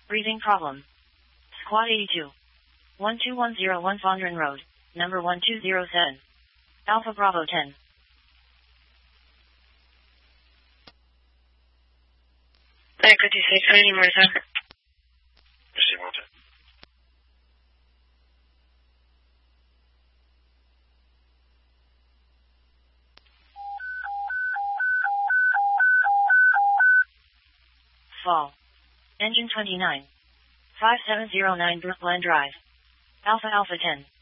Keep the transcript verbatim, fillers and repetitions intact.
Breathing problem. Squad eighty-two. one two one zero one Fondren Road, number one two zero seven. Alpha Bravo ten. Echo two six, any more time? Receive one ten. Fall. Engine twenty-nine. five seven zero nine Brookline Drive. Alpha Alpha ten.